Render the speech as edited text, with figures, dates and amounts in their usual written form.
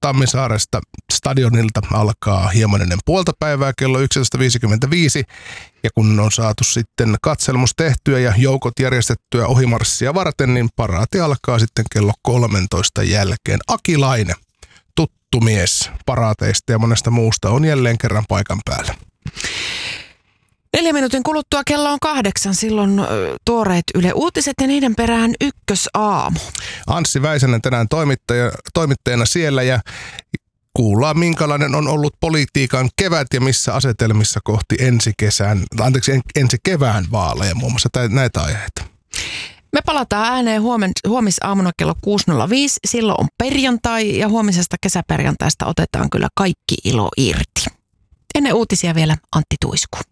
Tammisaaresta stadionilta alkaa hieman ennen puolta päivää kello 11.55. Ja kun on saatu sitten katselmus tehtyä ja joukot järjestettyä ohimarssia varten, niin paraati alkaa sitten kello 13 jälkeen. Aki Laine, tuttu mies paraateista ja monesta muusta, on jälleen kerran paikan päällä. 4 minuutin kuluttua kello on 8, silloin tuoreet Yle Uutiset ja niiden perään Ykkösaamu. Anssi Väisänen tänään toimittajana siellä ja kuullaan minkälainen on ollut politiikan kevät ja missä asetelmissa kohti ensi kevään vaaleja, muun muassa näitä aiheita. Me palataan ääneen huomisaamuna kello 6.05. Silloin on perjantai ja huomisesta kesäperjantaista otetaan kyllä kaikki ilo irti. Ennen uutisia vielä Antti Tuisku.